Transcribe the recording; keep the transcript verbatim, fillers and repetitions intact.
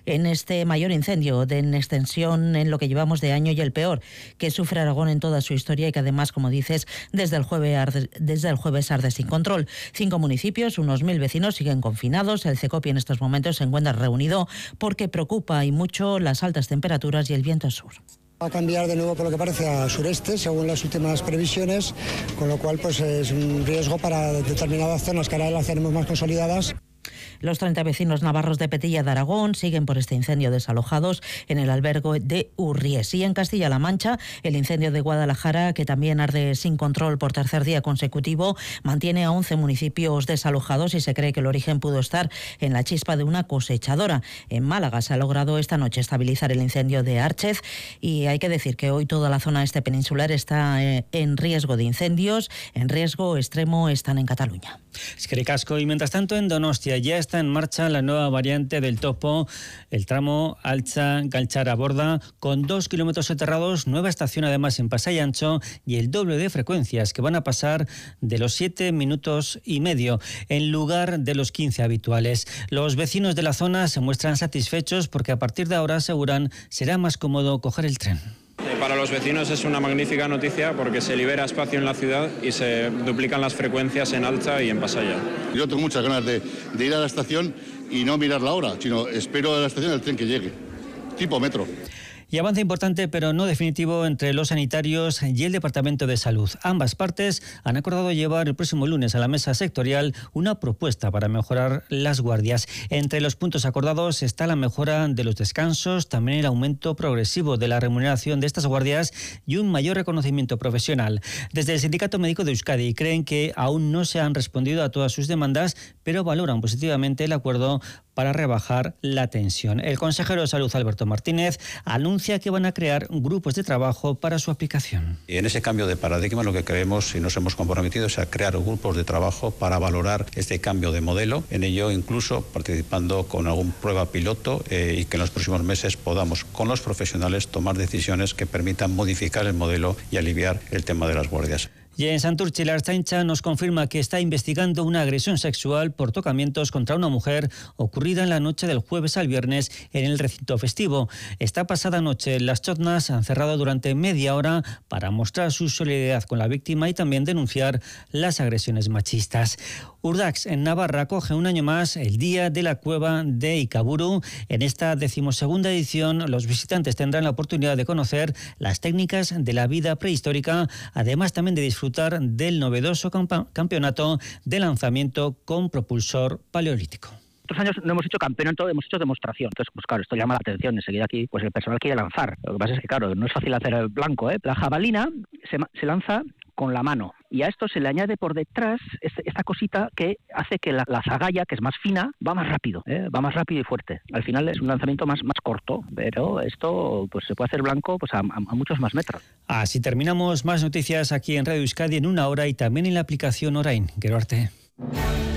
en este mayor incendio de en extensión en lo que llevamos de año y el peor que sufre Aragón en toda su historia y que además, como dices, desde el jueves arde, desde el jueves arde sin control. Cinco municipios, unos mil vecinos siguen confinados. El CECOPI en estos momentos se encuentra reunido porque preocupa y mucho las altas temperaturas y el viento sur. Va a cambiar de nuevo por lo que parece a sureste, según las últimas previsiones, con lo cual pues es un riesgo para determinadas zonas que ahora las tenemos más consolidadas. Los treinta vecinos navarros de Petilla de Aragón siguen por este incendio desalojados en el albergue de Urries. Y en Castilla-La Mancha, el incendio de Guadalajara, que también arde sin control por tercer día consecutivo, mantiene a once municipios desalojados y se cree que el origen pudo estar en la chispa de una cosechadora. En Málaga se ha logrado esta noche estabilizar el incendio de Árchez y hay que decir que hoy toda la zona este peninsular está en riesgo de incendios. En riesgo extremo están en Cataluña. Es que ricasco. Y mientras tanto en Donostia ya está en marcha la nueva variante del Topo, el tramo Altza-Galtzaraborda, con dos kilómetros soterrados, nueva estación además en Pasai Ancho y el doble de frecuencias que van a pasar de los siete minutos y medio en lugar de los quince habituales. Los vecinos de la zona se muestran satisfechos porque a partir de ahora aseguran será más cómodo coger el tren. Para los vecinos es una magnífica noticia porque se libera espacio en la ciudad y se duplican las frecuencias en Altza y en Pasaya. Yo tengo muchas ganas de, de ir a la estación y no mirar la hora, sino espero a la estación el tren que llegue, tipo metro. Y avance importante, pero no definitivo, entre los sanitarios y el Departamento de Salud. Ambas partes han acordado llevar el próximo lunes a la mesa sectorial una propuesta para mejorar las guardias. Entre los puntos acordados está la mejora de los descansos, también el aumento progresivo de la remuneración de estas guardias y un mayor reconocimiento profesional. Desde el Sindicato Médico de Euskadi creen que aún no se han respondido a todas sus demandas, pero valoran positivamente el acuerdo para rebajar la tensión. El consejero de Salud, Alberto Martínez, anuncia que van a crear grupos de trabajo para su aplicación. Y en ese cambio de paradigma lo que creemos y nos hemos comprometido es a crear grupos de trabajo para valorar este cambio de modelo. En ello incluso participando con algún prueba piloto eh, y que en los próximos meses podamos con los profesionales tomar decisiones que permitan modificar el modelo y aliviar el tema de las guardias. Y en Santurtzi, la Ertzaintza nos confirma que está investigando una agresión sexual por tocamientos contra una mujer ocurrida en la noche del jueves al viernes en el recinto festivo. Esta pasada noche, las chotnas han cerrado durante media hora para mostrar su solidaridad con la víctima y también denunciar las agresiones machistas. Urdax, en Navarra, acoge un año más el Día de la Cueva de Ikaburu. En esta decimosegunda edición, los visitantes tendrán la oportunidad de conocer las técnicas de la vida prehistórica, además también de disfrutar del novedoso campa- campeonato de lanzamiento con propulsor paleolítico. Otros años no hemos hecho campeonato, hemos hecho demostración. Entonces, pues claro, esto llama la atención. Enseguida aquí, pues el personal quiere lanzar. Lo que pasa es que, claro, no es fácil hacer el blanco, ¿eh? La jabalina se, se lanza con la mano. Y a esto se le añade por detrás esta cosita que hace que la, la zagalla, que es más fina, va más rápido, ¿eh? va más rápido y fuerte. Al final es un lanzamiento más, más corto, pero esto pues se puede hacer blanco pues a, a, a muchos más metros. Así terminamos. Más noticias aquí en Radio Euskadi en una hora y también en la aplicación Orain. Quiero arte.